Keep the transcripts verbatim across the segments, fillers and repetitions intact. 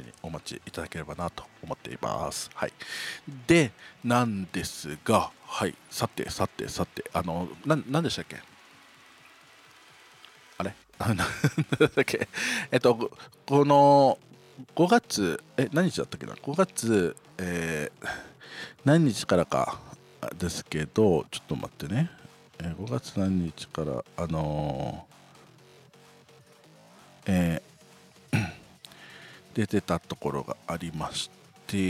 にお待ちいただければなと思っています。はい、でなんですが、はい、さてさてさて、あのななんでしたっけ、あれなんだっけえっとこのごがつ、え何日だったっけな、ごがつ、えー、何日からかですけど、ちょっと待ってね、えー、ごがつ何日からあのー、えー、出てたところがありまして、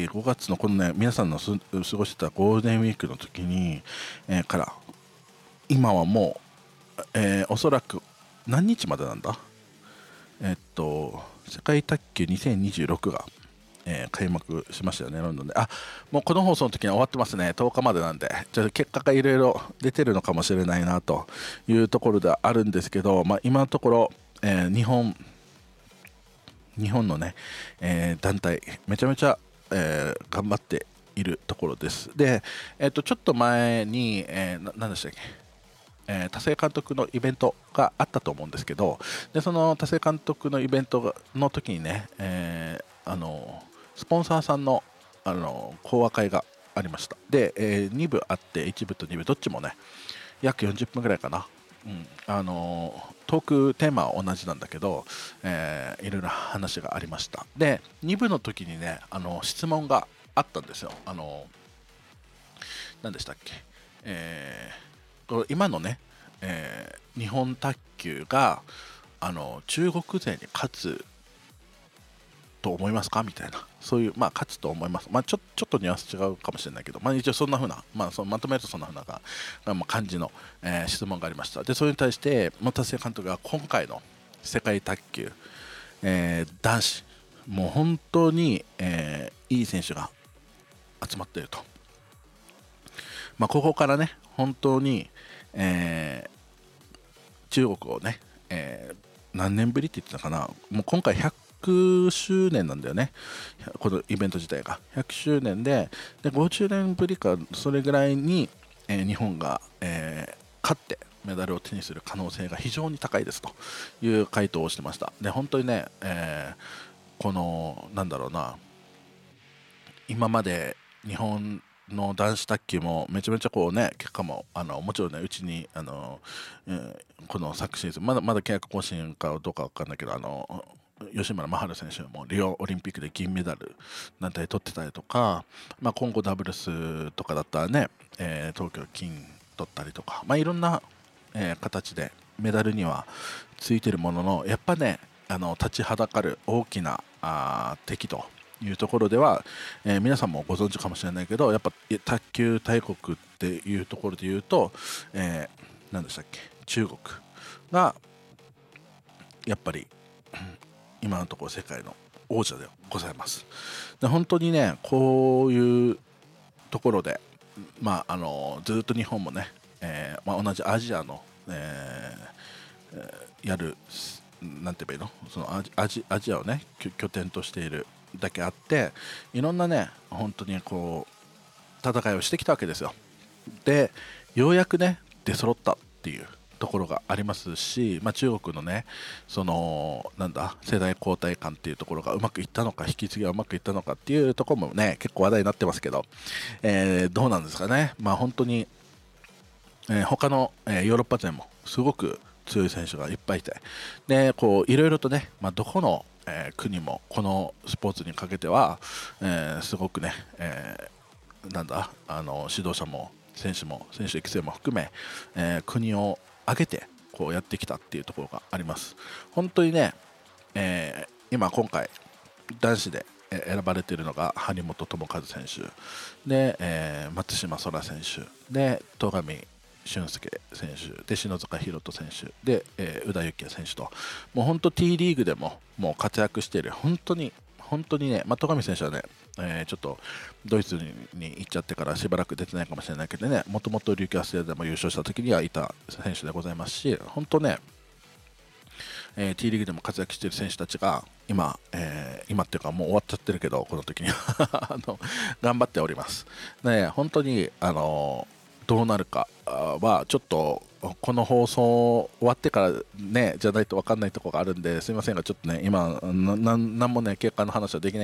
ごがつのこのね、皆さんの過ごしてたゴールデンウィークの時に、えー、から今はもう、えー、おそらく何日までなんだ、えっと世界卓球にせんにじゅうろくが、えー、開幕しましたよね、ロンドンで。あ、もうこの放送の時には終わってますね。とおかまでなんで、ちょっと結果がいろいろ出てるのかもしれないなというところではあるんですけど、まあ、今のところ、えー、日本日本のね、えー、団体めちゃめちゃ、えー、頑張っているところです。で、えー、とちょっと前に、えー、な何でしたっけ、えー、田勢監督のイベントがあったと思うんですけど、でその田勢監督のイベントの時にね、えー、あのスポンサーさんのあの講話会がありました。で、えー、に部あって、いち部とに部どっちもね約よんじゅっぷんぐらいかな、うん、あのトークテーマは同じなんだけど、えー、いろいろ話がありました。でに部の時にね、あの質問があったんですよ。あの何でしたっけ、えー、これ今のね、えー、日本卓球があの中国勢に勝つと思いますかみたいな、そういう、まあ勝つと思います、まあ、ちょちょっとニュアンス違うかもしれないけど、まあ、一応そんな風な、まあ、そのまとめるとそんな風なが、まあ、感じの、えー、質問がありました。でそれに対して田瀬監督が今回の世界卓球、えー、男子もう本当に、えー、いい選手が集まっていると、まあ、ここからね本当に、えー、中国をね、えー、何年ぶりって言ってたかな、もう今回ひゃくしゅうねんなんだよね、このイベント自体がひゃくしゅうねんで、でごじゅうねんぶりかそれぐらいに、えー、日本が、えー、勝ってメダルを手にする可能性が非常に高いですという回答をしてました。で本当にね、えー、このなんだろうな、今まで日本の男子卓球もめちゃめちゃこうね結果もあのもちろんねうちにあの、えー、この昨シーズンまだまだ契約更新かどうかわかんないけど、あの吉村真晴選手もリオオリンピックで銀メダル団体取ってたりとか、まあ、今後ダブルスとかだったらね、えー、東京金取ったりとか、まあ、いろんな、えー、形でメダルにはついてるものの、やっぱねあの立ちはだかる大きなあ敵というところでは、えー、皆さんもご存知かもしれないけど、やっぱ卓球大国っていうところで言うと、えー、何でしたっけ、中国がやっぱり今のところ世界の王者でございます。で本当にねこういうところで、まあ、あのずっと日本もね、えーまあ、同じアジアの、えー、やるなんて言えばいいの、そのアジアジアをね拠点としているだけあって、いろんなね本当にこう戦いをしてきたわけですよ。でようやくね出揃ったっていうところがありますし、まあ、中国のねそのなんだ世代交代感っていうところがうまくいったのか、引き継ぎがうまくいったのかっていうところもね結構話題になってますけど、えー、どうなんですかね。まあ本当に、えー、他の、えー、ヨーロッパ勢もすごく強い選手がいっぱいいて、でこういろいろとね、まあ、どこの、えー、国もこのスポーツにかけては、えー、すごくね、えー、なんだあの指導者も選手も選手育成も含め、えー、国を挙げてこうやってきたっていうところがあります。本当にね、えー、今今回男子で選ばれているのが張本智和選手で、えー、松島空選手で戸上俊介選手で篠塚大翔選手で、えー、宇田幸也選手と、もう本当 T リーグでももう活躍している本当に本当にね、まあ、戸上選手はね、えー、ちょっとドイツに行っちゃってからしばらく出てないかもしれないけどね、もともと琉球アステでも優勝した時にはいた選手でございますし、本当ね、えー、T リーグでも活躍している選手たちが今、えー、今っていうかもう終わっちゃってるけどこの時にあの頑張っております。ね、本当にあのどうなるかはちょっとこの放送終わってからねじゃないと分かんないところがあるんで、すいませんがちょっとね今ななんもね結果の話はできない